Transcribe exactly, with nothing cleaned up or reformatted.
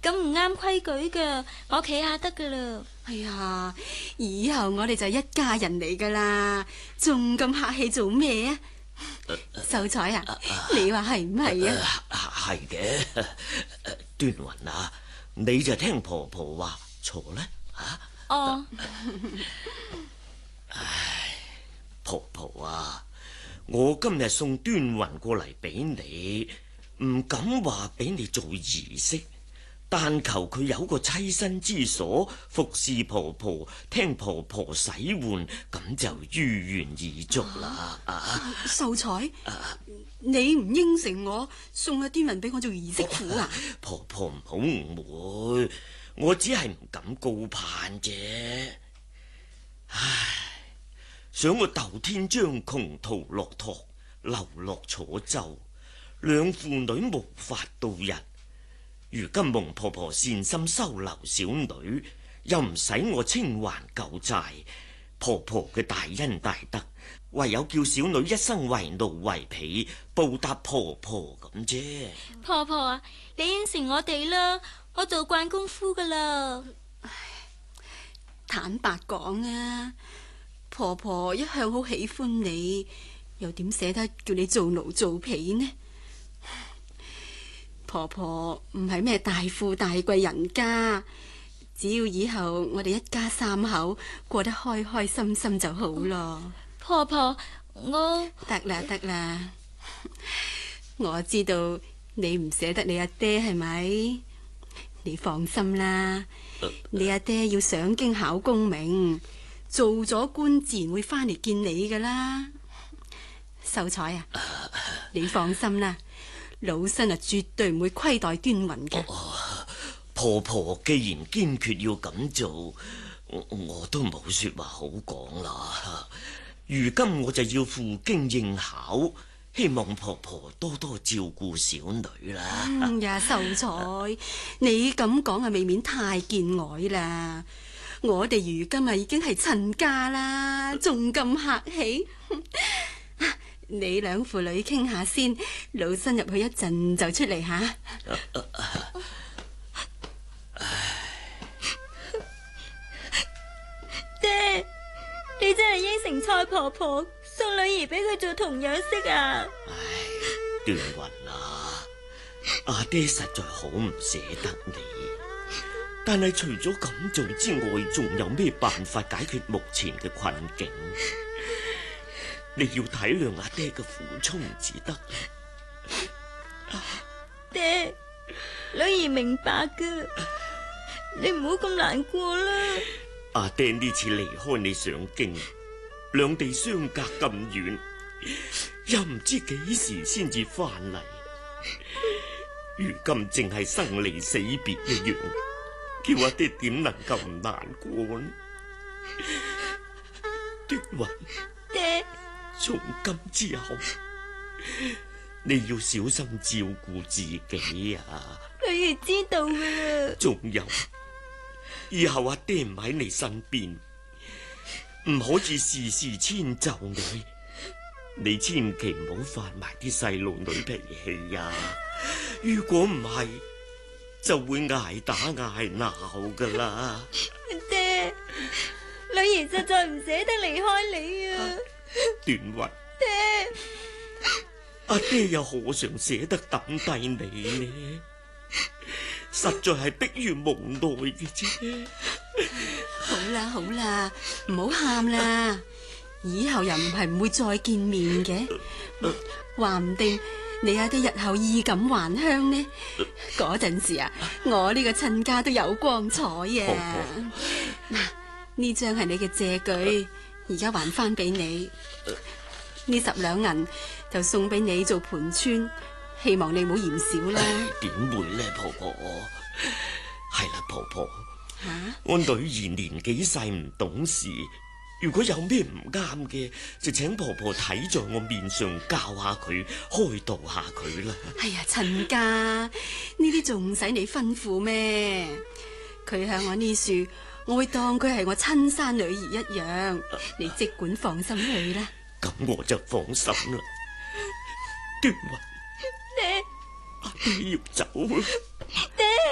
咁唔啱規矩噶，我企下得噶啦。 哎呀，以後我哋就一家人嚟噶啦，仲咁客氣做咩啊？秀才啊，你話係唔係啊？ 係嘅，端雲啊，你就聽婆婆話錯啦吓。 哦， 唉，婆婆啊，我今日送端雲過嚟俾你，唔敢話俾你做儀式，但求佢有個棲身之所，服侍婆婆，聽婆婆使喚，咁就如願以足啦。啊，啊秀才， 啊你唔應承我送阿端雲俾我做兒媳婦啊？ 婆婆唔好誤會，我只係唔敢高攀啫。唉，想我竇天將窮途落拓，流落楚州，兩父女無法度日。如今蒙婆婆善心收留小女，又唔使我清還舊債，婆婆嘅大恩大德，唯有叫小女一生為奴為婢，報答婆婆咁啫。 婆婆啊，你應承我哋啦，我做慣功夫噶啦。 坦白講啊，婆婆一向好喜歡你，又點捨得叫你做奴做婢呢？婆婆唔係咩大富大貴人家，只要以後我哋一家三口過得開開心心就好咯。 婆婆，我得啦得啦，我知道你唔捨得你阿爹係咪？你放心啦，你阿爹要上京考功名，做咗官自然會翻嚟見你噶啦。秀才啊，你放心啦，老身啊絕對唔會虧待端雲嘅。 哦，婆婆既然堅決要咁做，我，我都冇說話好講啦。如今我就要赴京應考，希望婆婆多多照顧小女啦。 嗯呀，秀才，你咁講啊，未免太見外啦。我哋如今啊已經係親家啦，仲咁客氣。你兩父女傾下先，老身入去一陣就出嚟吓。 爹，你真係應承蔡婆婆送女兒俾佢做童養媳啊？ 唉，端雲啊，阿爹實在好唔捨得你，但係除咗咁做之外，仲有咩辦法解決目前嘅困境？你要體諒阿爹嘅苦衷至得。 爹，女兒明白噶，你唔好咁難過啦。 阿爹呢次離開你上京，兩地相隔咁遠，又唔知幾時先至翻嚟。如今淨係生離死別一樣，叫阿爹點能夠唔難過呢？端雲， 爹， 從今之後，你要小心照顧自己啊！ 女兒知道噶啦。 仲有，以後阿爹唔喺你身邊，唔可以事事遷就你。你千祈唔好犯埋啲細路女脾氣啊！如果唔係，就會捱打捱鬧噶啦。 爹，女兒實在唔捨得離開你啊！ 端雲， 爹， 阿爹又何嘗捨得抌低你呢？實在係迫於無奈嘅啫。 好啦好啦，唔好喊啦，以後又唔係唔會再見面嘅，話唔定你阿爹日後衣錦還鄉呢？嗰陣時啊，我呢個親家都有光彩啊！嗱，呢張係你嘅借據，而家還翻俾你。呢十兩銀就送俾你做盤川，希望你唔好嫌少啦。 點會呢，婆婆？係啦，婆婆， 啊、 我女兒年紀細唔懂事，如果有咩唔啱嘅，就請婆婆睇在我面上教下佢，開導下佢啦。 哎呀，親家，呢啲仲唔使你吩咐咩？佢向我呢樹，我會當佢係我親生女兒一樣，你即管放心去啦。 咁我就放心啦。端雲， 爹， 阿爹要走啦。